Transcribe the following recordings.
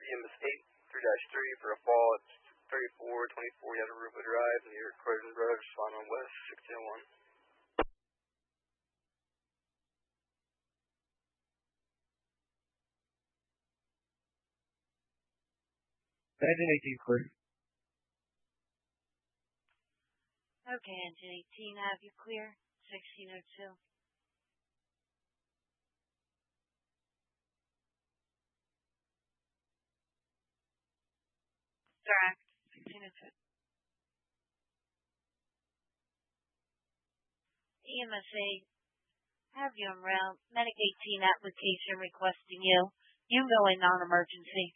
EMS 8 3-3 for a fall at 3424 Yadaruba Drive near Croydon Road, Solano West, 1601. 1918 clear. Okay, engine 18, have you clear? 1602. Direct, 1602. EMS 8, have you en route. Medic 18 application requesting you. You go in non-emergency.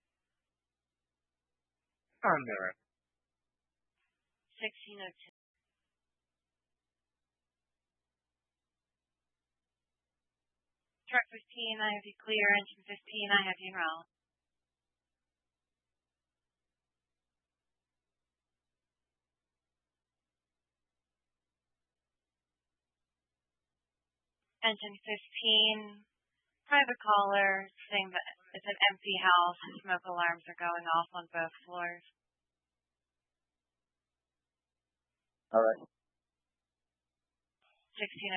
On there. 1602. Truck 15, I have you clear. Engine 15, I have you en route. Engine 15, private caller saying that it's an empty house and smoke alarms are going off on both floors. All right.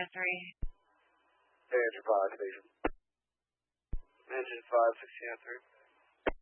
1603. Engine 5, station. Engine 5, 1603.